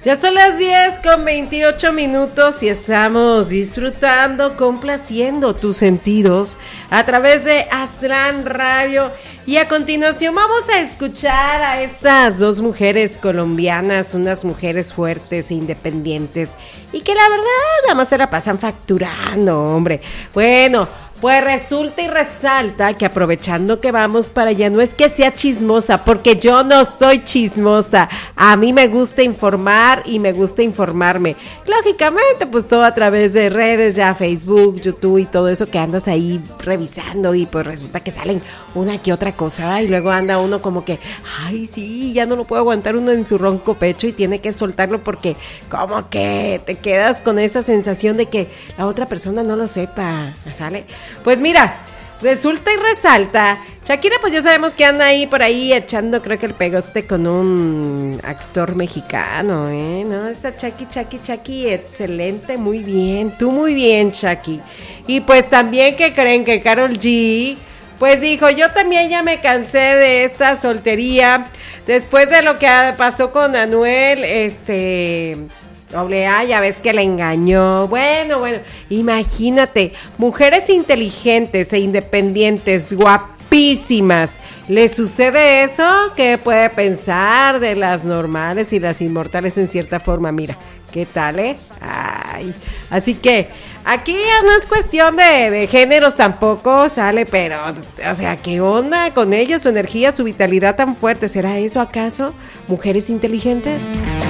Ya son las 10:28 y estamos disfrutando, complaciendo tus sentidos a través de Aztlán Radio. Y a continuación vamos a escuchar a estas dos mujeres colombianas, unas mujeres fuertes e independientes y que la verdad nada más se la pasan facturando, hombre. Bueno, pues resulta y resalta que aprovechando que vamos para allá, no es que sea chismosa, porque yo no soy chismosa. A mí me gusta informar y me gusta informarme. Lógicamente, pues todo a través de redes, ya Facebook, YouTube y todo eso que andas ahí revisando y pues resulta que salen una que otra cosa y luego anda uno como que, ay sí, ya no lo puedo aguantar uno en su ronco pecho y tiene que soltarlo porque como que te quedas con esa sensación de que la otra persona no lo sepa, ¿sale? Pues mira, resulta y resalta, Shakira pues ya sabemos que anda ahí por ahí echando creo que el pegoste con un actor mexicano, ¿no? Esa Shaki, excelente, muy bien, tú muy bien, Shaki. Y pues también que creen que Karol G, pues dijo, yo también ya me cansé de esta soltería, después de lo que pasó con Anuel, AA, ya ves que la engañó. Bueno, imagínate, mujeres inteligentes e independientes, guapísimas. ¿Le sucede eso? ¿Qué puede pensar de las normales y las inmortales en cierta forma? Mira, ¿qué tal, Ay, así que aquí no es cuestión de géneros tampoco, sale, pero, o sea, ¿qué onda con ellas? Su energía, su vitalidad tan fuerte, ¿será eso acaso? ¿Mujeres inteligentes?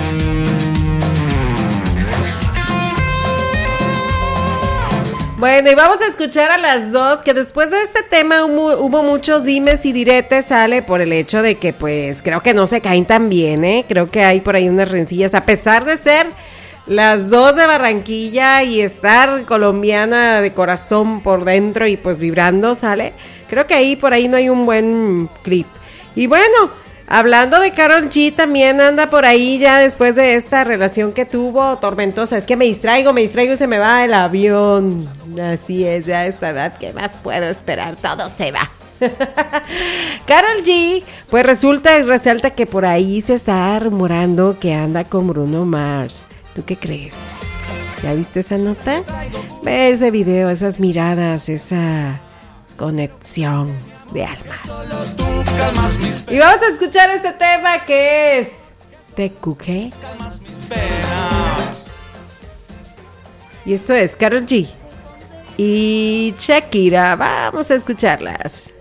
Bueno, y vamos a escuchar a las dos, que después de este tema hubo muchos dimes y diretes, sale, por el hecho de que, pues, creo que no se caen tan bien, creo que hay por ahí unas rencillas, a pesar de ser las dos de Barranquilla y estar colombiana de corazón por dentro y, pues, vibrando, sale, creo que ahí por ahí no hay un buen clip. Y bueno, hablando de Karol G, también anda por ahí ya después de esta relación que tuvo tormentosa. Es que me distraigo y se me va el avión. Así es, ya a esta edad, ¿qué más puedo esperar? Todo se va. Karol G, pues resulta y resalta que por ahí se está rumorando que anda con Bruno Mars. ¿Tú qué crees? ¿Ya viste esa nota? Ve ese video, esas miradas, esa conexión de almas. Y vamos a escuchar este tema que es TQG. Y esto es Karol G y Shakira. Vamos a escucharlas.